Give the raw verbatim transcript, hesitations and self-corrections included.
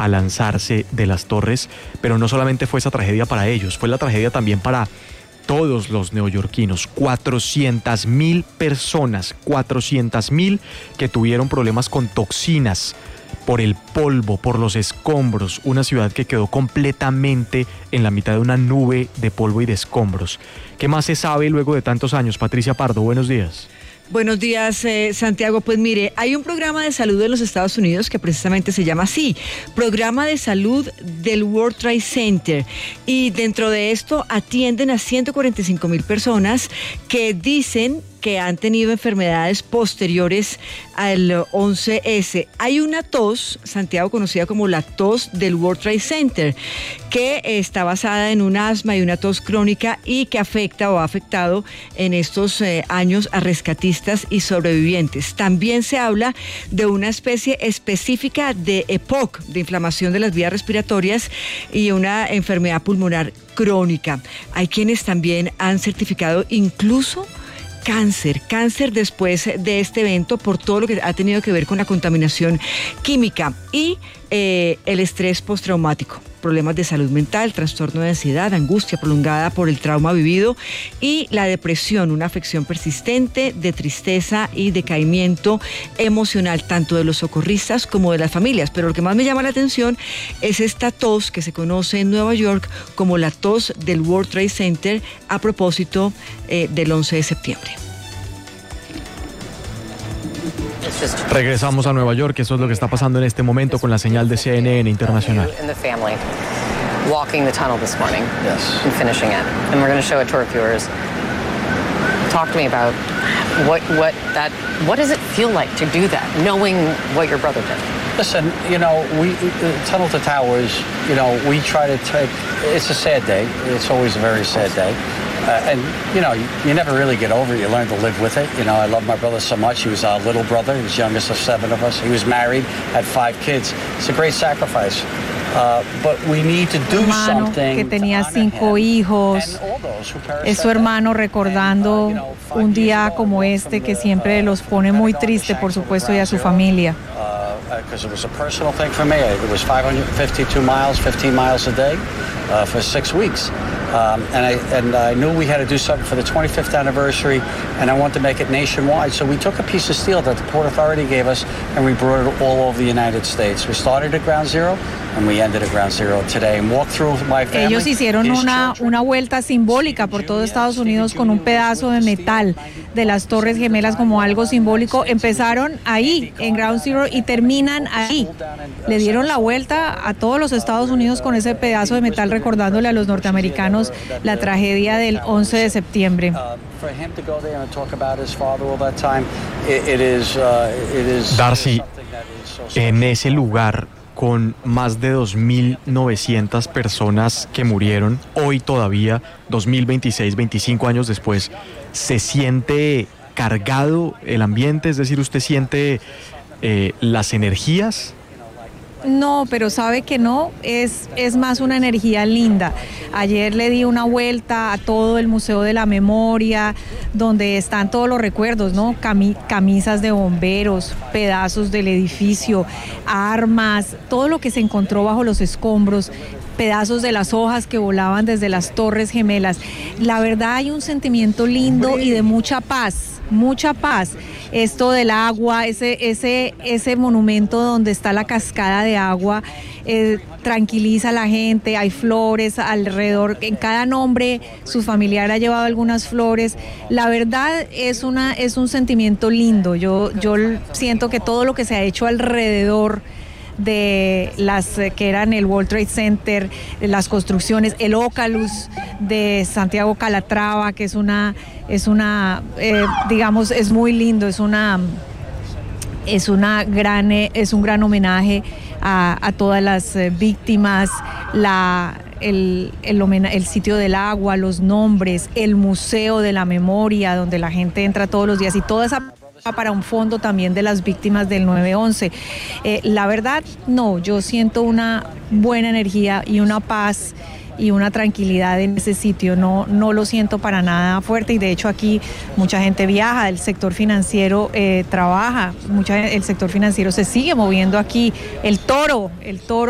a lanzarse de las torres, pero no solamente fue esa tragedia para ellos, fue la tragedia también para todos los neoyorquinos. cuatrocientas mil personas, cuatrocientas mil que tuvieron problemas con toxinas por el polvo, por los escombros, una ciudad que quedó completamente en la mitad de una nube de polvo y de escombros. ¿Qué más se sabe luego de tantos años? Patricia Pardo, buenos días. Buenos días, eh, Santiago. Pues mire, hay un programa de salud en los Estados Unidos que precisamente se llama así, Programa de Salud del World Trade Center, y dentro de esto atienden a ciento cuarenta y cinco mil personas que dicen que han tenido enfermedades posteriores al once ese. Hay una tos, Santiago, conocida como la tos del World Trade Center, que está basada en un asma y una tos crónica y que afecta o ha afectado en estos eh, años a rescatistas y sobrevivientes. También se habla de una especie específica de E P O C, de inflamación de las vías respiratorias, y una enfermedad pulmonar crónica. Hay quienes también han certificado incluso cáncer, cáncer después de este evento por todo lo que ha tenido que ver con la contaminación química y eh, el estrés postraumático, problemas de salud mental, trastorno de ansiedad, angustia prolongada por el trauma vivido y la depresión, una afección persistente de tristeza y decaimiento emocional, tanto de los socorristas como de las familias. Pero lo que más me llama la atención es esta tos que se conoce en Nueva York como la tos del World Trade Center a propósito eh, del once de septiembre. Regresamos a Nueva York, eso es lo que está pasando en este momento con la señal de C N N Internacional. Walking the tunnel this morning, yes, and finishing it, and we're going to show it to our viewers. Talk to me about what what that what does it feel like to do that, knowing what your brother did? Listen, you know, we uh, Tunnel to Towers. You know, we try to take. It's a sad day. It's always a very sad day. Uh, and, you know, you, you never really get over it. You learn to live with it. You know, I love my brother so much. He was our little brother. He was youngest of seven of us. He was married, had five kids. It's a great sacrifice. Uh, but we need to do hermano something que tenía cinco hijos, es su hermano recordando un día como este que siempre los pone muy triste, por supuesto, y a su familia. Because it was a personal thing for me. It was five hundred fifty-two miles, fifteen miles a day uh, for six weeks. Um, and, I, and I knew we had to do something for the twenty-fifth anniversary, and I wanted to make it nationwide. So we took a piece of steel that the Port Authority gave us, and we brought it all over the United States. We started at Ground Zero, and we ended at Ground Zero today. And walked through my family. Ellos hicieron una, una vuelta simbólica por todo Estados Unidos con un pedazo de metal de las Torres Gemelas como algo simbólico. Empezaron ahí, en Ground Zero, y terminan ahí. Le dieron la vuelta a todos los Estados Unidos con ese pedazo de metal, recordándole a los norteamericanos la tragedia del once de septiembre. Darcy, en ese lugar con más de dos mil novecientas personas que murieron, hoy todavía, dos mil veintiséis, veinticinco años después, ¿se siente cargado el ambiente? Es decir, ¿usted siente eh, las energías? No, pero sabe que no, es, es más una energía linda. Ayer le di una vuelta a todo el Museo de la Memoria, donde están todos los recuerdos, ¿no? Cami- camisas de bomberos, pedazos del edificio, armas, todo lo que se encontró bajo los escombros, pedazos de las hojas que volaban desde las Torres Gemelas. La verdad hay un sentimiento lindo y de mucha paz, mucha paz. Esto del agua, ese, ese, ese monumento donde está la cascada de agua, eh, tranquiliza a la gente, hay flores alrededor, en cada nombre su familiar ha llevado algunas flores. La verdad es, una, es un sentimiento lindo. Yo, yo siento que todo lo que se ha hecho alrededor de las que eran el World Trade Center, las construcciones, el Ócalus de Santiago Calatrava, que es una, es una, eh, digamos, es muy lindo, es una, es una gran, es un gran homenaje a, a todas las víctimas, la El, el, el sitio del agua, los nombres, el Museo de la Memoria, donde la gente entra todos los días, y toda esa para un fondo también de las víctimas del nueve once. Eh, la verdad, no, yo siento una buena energía y una paz y una tranquilidad en ese sitio, no, no lo siento para nada fuerte, y de hecho aquí mucha gente viaja, el sector financiero eh, trabaja, mucha, el sector financiero se sigue moviendo aquí, el toro, el toro